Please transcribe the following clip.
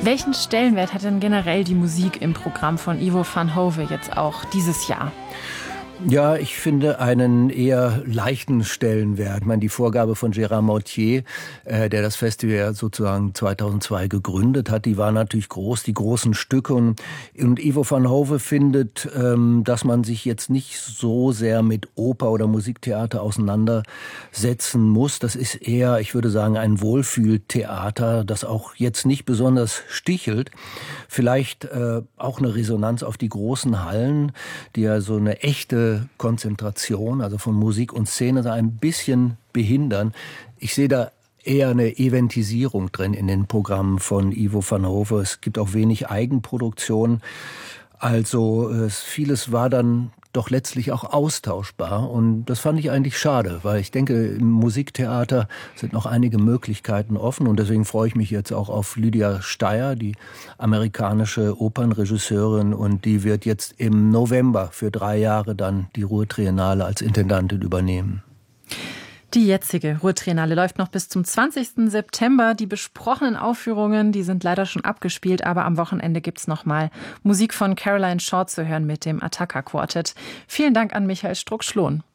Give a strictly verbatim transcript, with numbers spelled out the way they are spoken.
Welchen Stellenwert hat denn generell die Musik im Programm von Ivo van Hove jetzt auch dieses Jahr? Ja, ich finde einen eher leichten Stellenwert. Ich meine, die Vorgabe von Gérard Mautier, äh, der das Festival ja sozusagen zweitausendzwei gegründet hat, die war natürlich groß, die großen Stücke. Und, und Ivo van Hove findet, ähm, dass man sich jetzt nicht so sehr mit Oper oder Musiktheater auseinandersetzen muss. Das ist eher, ich würde sagen, ein Wohlfühltheater, das auch jetzt nicht besonders stichelt. Vielleicht äh, auch eine Resonanz auf die großen Hallen, die ja so eine echte Konzentration, also von Musik und Szene, ein bisschen behindern. Ich sehe da eher eine Eventisierung drin in den Programmen von Ivo van Hove. Es gibt auch wenig Eigenproduktion. Also äh, vieles war dann doch letztlich auch austauschbar. Und das fand ich eigentlich schade, weil ich denke, im Musiktheater sind noch einige Möglichkeiten offen. Und deswegen freue ich mich jetzt auch auf Lydia Steyer, die amerikanische Opernregisseurin. Und die wird jetzt im November für drei Jahre dann die Ruhr-Triennale als Intendantin übernehmen. Die jetzige Ruhr-Triennale läuft noch bis zum zwanzigsten September. Die besprochenen Aufführungen, die sind leider schon abgespielt, aber am Wochenende gibt's noch mal Musik von Caroline Shaw zu hören mit dem Attacca Quartet. Vielen Dank an Michael Struck-Schlohn.